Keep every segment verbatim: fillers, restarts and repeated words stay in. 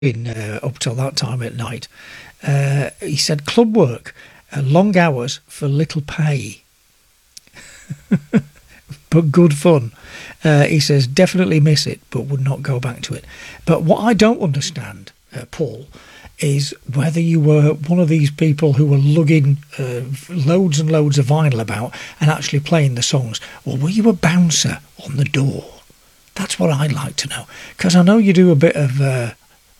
in uh, up till that time at night. Uh, he said club work, uh, long hours for little pay, but good fun. Uh, he says definitely miss it, but would not go back to it. But what I don't understand, uh, Paul, is whether you were one of these people who were lugging uh, loads and loads of vinyl about and actually playing the songs, or were you a bouncer on the door? That's what I'd like to know, because I know you do a bit of uh,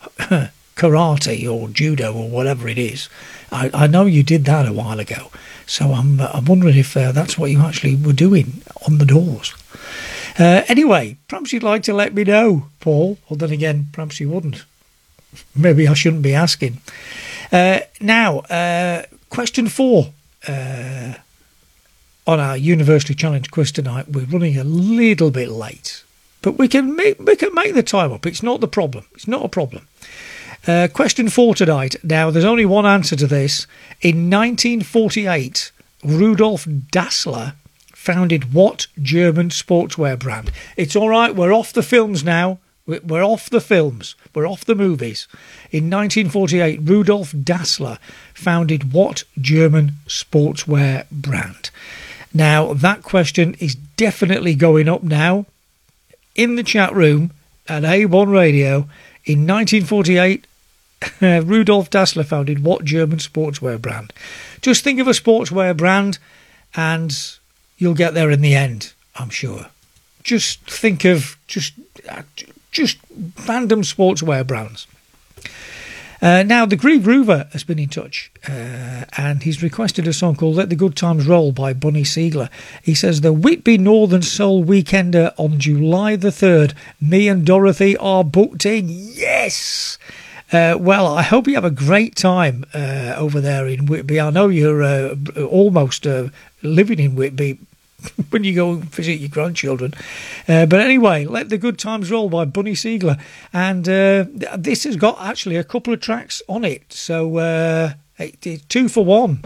karate or judo or whatever it is. I, I know you did that a while ago, so I'm uh, I'm wondering if uh, that's what you actually were doing on the doors. Uh, anyway, perhaps you'd like to let me know, Paul, or then again, perhaps you wouldn't. Maybe I shouldn't be asking. Uh, now, uh, question four uh, on our University Challenge quiz tonight. We're running a little bit late, but we can make, we can make the time up. It's not the problem. It's not a problem. Uh, question four tonight. Now, there's only one answer to this. In nineteen forty-eight, Rudolf Dassler founded what German sportswear brand? It's all right. We're off the films now. We're off the films. We're off the movies. In nineteen forty-eight, Rudolf Dassler founded what German sportswear brand? Now, that question is definitely going up now in the chat room at A one Radio. In nineteen forty-eight, Rudolf Dassler founded what German sportswear brand? Just think of a sportswear brand and you'll get there in the end, I'm sure. Just think of just... Just random sportswear brands. Uh, now, the Grieve Groover has been in touch uh, and he's requested a song called Let the Good Times Roll by Bunny Siegler. He says, the Whitby Northern Soul Weekender on July the third. Me and Dorothy are booked in. Yes! Uh, well, I hope you have a great time uh, over there in Whitby. I know you're uh, almost uh, living in Whitby when you go and visit your grandchildren. Uh, but anyway, Let the Good Times Roll by Bunny Siegler. And uh, this has got actually a couple of tracks on it. So uh, it, it's two for one.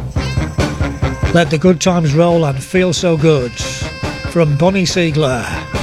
Let the Good Times Roll and Feel So Good from Bunny Siegler.